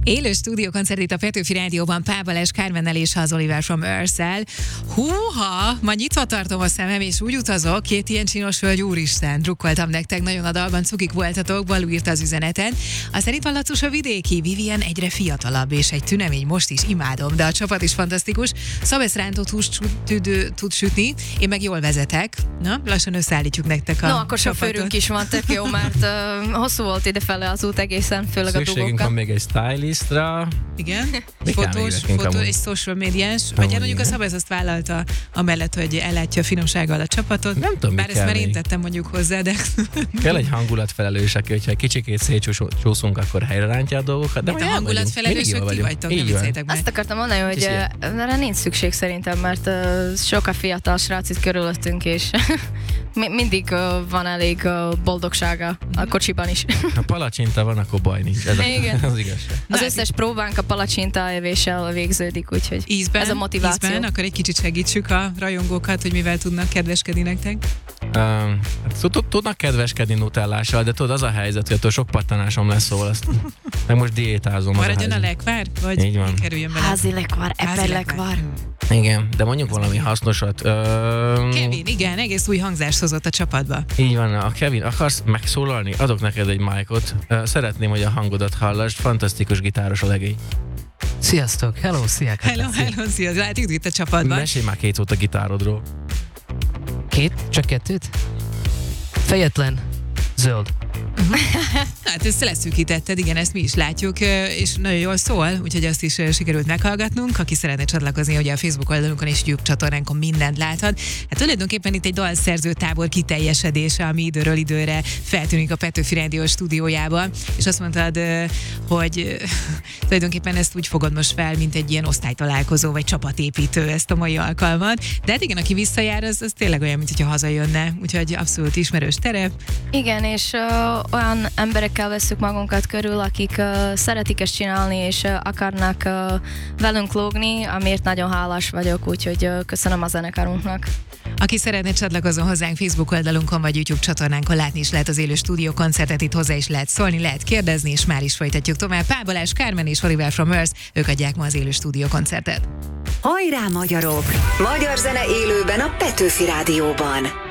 Élő stúdiókoncert itt a Petőfi Rádióban Pál Balázs Kármennel és az Oliver from Earth-szel. Húha, ma nyitva tartom a szemem, és úgy utazok, két ilyen csinos hölgy, úristen, drukkoltam nektek, nagyon a dalban cukik voltatok, Balú írt az üzeneten. Aztán itt van Lacus a vidéki, Vivian egyre fiatalabb, és egy tünemény most is imádom, de a csapat is fantasztikus. Szabesz rántott húst tud sütni, én meg jól vezetek. Na, lassan összeállítjuk nektek a akkor sofőrünk is van, tök jó, mert hosszú volt idefele az út egészen, főleg a dugókkal. Van még egy stylistra. Igen, fotós, egy social médiás, vagy mondjuk a Szabesz azt vállalta amellett, hogy ellátja finomsággal a csapatot. Nem tudom, bár ezt már én tettem mondjuk hozzá, de... Kell egy hangulatfelelős, aki, hogyha egy kicsikét szétcsúszunk, akkor helyre rántja a dolgokat. De a hangulatfelelősök ti vagytok, nem vicceljétek meg. Azt akartam mondani, hogy erre nincs szükség szerintem, mert sok a fiatal srác itt körülöttünk, és mindig van elég boldogsága a kocsiban is. Ha palacsinta van, akkor baj nincs. Ez az igazság. Az összes próbánk a palacsinta evéssel végződik, úgyhogy ez a motiváció. Ízben, akkor egy kicsit segítsük a rajongókat, hogy mivel tudnak kedveskedni nektek. Tudnak kedveskedni nutellással, de tudod, az a helyzet, hogy attól sok pattanásom lesz, szóval azt meg most diétázom. Maradjon a lekvár? Vagy kerüljön bele? Házi lekvár, eper lekvár. Igen, de mondjuk valami hasznosat. Kevin, igen, egész új hangzást hozott a csapatba. Így van, a Kevin, akarsz megszólalni? Adok neked egy mic-ot. Szeretném, hogy a hangodat hallasd. Fantasztikus gitáros a legény. Sziasztok, hello, szia! Hello, sziasztok, látjuk itt a csapatban. Mesélj már 2 szót a gitárodról. Csak 2? Fejetlen, zöld. Hát ezt leszűkítetted, igen, ezt mi is látjuk, és nagyon jól szól, úgyhogy azt is sikerült meghallgatnunk. Aki szeretne csatlakozni, ugye a Facebook oldalunkon és YouTube csatornánkon mindent láthat. Hát tulajdonképpen itt egy dalszerző tábor kiteljesedése, ami időről időre feltűnik a Petőfi Rádió stúdiójában, és azt mondtad, hogy tulajdonképpen ezt úgy fogod most fel, mint egy ilyen osztálytalálkozó, vagy csapatépítő ezt a mai alkalmat. De hát igen, aki visszajár, az tényleg olyan, mint hogyha hazajönne, úgyhogy abszolút ismerős terep. Igen, és olyan emberekkel vesszük magunkat körül, akik szeretik ezt csinálni, és akarnak velünk lógni, amiért nagyon hálás vagyok, úgyhogy köszönöm a zenekarunknak. Aki szeretne csatlakozni hozzánk Facebook oldalunkon vagy YouTube csatornánkon, látni is lehet az élő stúdiókoncertet, itt hozzá is lehet szólni, lehet kérdezni, és már is folytatjuk tovább. Pál Balázs Kármen és Oliver from Earth, ők adják ma az élő stúdiókoncertet. Hajrá magyarok! Magyar zene élőben a Petőfi Rádióban.